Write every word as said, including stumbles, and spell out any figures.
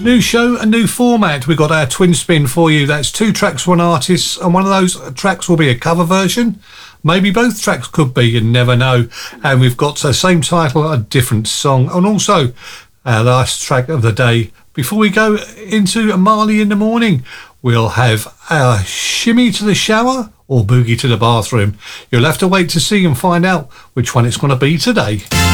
New show, a new format. We've got our twin spin for you. That's two tracks, one artist, and one of those tracks will be a cover version. Maybe both tracks could be, you never know. And we've got the same title, a different song, and also our last track of the day. Before we go into Marley in the Morning, we'll have our Shimmy to the Shower or Boogie to the Bathroom. You'll have to wait to see and find out which one it's going to be today.